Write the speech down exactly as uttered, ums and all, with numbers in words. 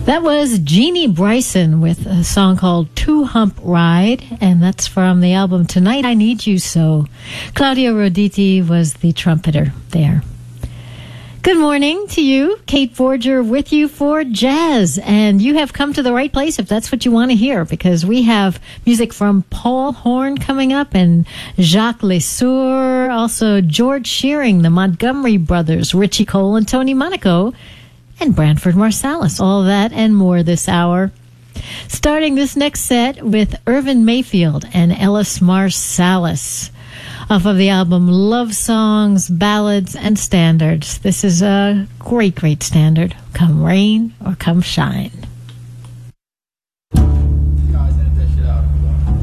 That was Jeannie Bryson with a song called Two Hump Ride, and that's from the album Tonight I Need You So. Claudio Roditi was the trumpeter there. Good morning to you. Kate Forger with you for Jazz, and you have come to the right place if that's what you want to hear, because we have music from Paul Horn coming up and Jacques Lesueur, also George Shearing, the Montgomery Brothers, Richie Cole and Tony Monaco, and Branford Marsalis. All that and more this hour. Starting this next set with Irvin Mayfield and Ellis Marsalis off of the album Love Songs, Ballads, and Standards. This is a great, great standard. Come rain or come shine.